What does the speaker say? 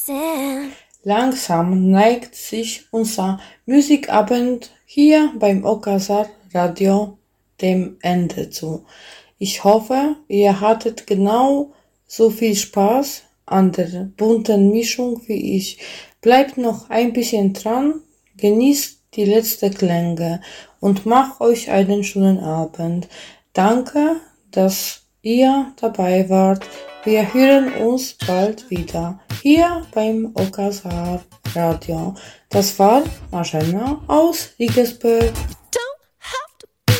Langsam neigt sich unser Musikabend hier beim Okazar Radio dem Ende zu. Ich hoffe, ihr hattet genau so viel Spaß an der bunten Mischung wie ich. Bleibt noch ein bisschen dran, genießt die letzten Klänge und macht euch einen schönen Abend. Danke, dass ihr dabei wart. Wir hören uns bald wieder hier beim Okazar Radio. Das war Marzena aus Regensburg.